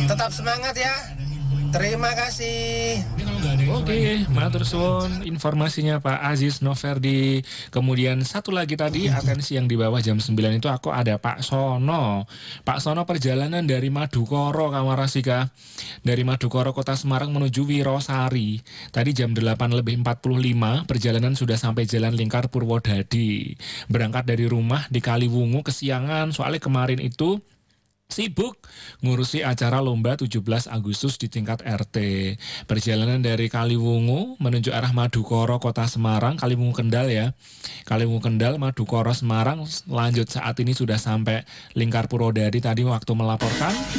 Tetap semangat ya. Terima kasih. Oke, matur suwun informasinya Pak Aziz Noverdi. Kemudian satu lagi tadi, atensi yang di bawah jam 9 itu aku ada Pak Sono. Pak Sono, perjalanan dari Madukoro Kamarasika. Dari Madukoro Kota Semarang menuju Wirosari. Tadi jam 8:45 perjalanan sudah sampai Jalan Lingkar Purwodadi. Berangkat dari rumah di Kaliwungu kesiangan, soalnya kemarin itu sibuk ngurusi acara lomba 17 Agustus di tingkat RT. Perjalanan dari Kaliwungu menuju arah Madukoro Kota Semarang, Kaliwungu Kendal ya. Kaliwungu Kendal, Madukoro Semarang, lanjut saat ini sudah sampai Lingkar Purwodadi tadi waktu melaporkan.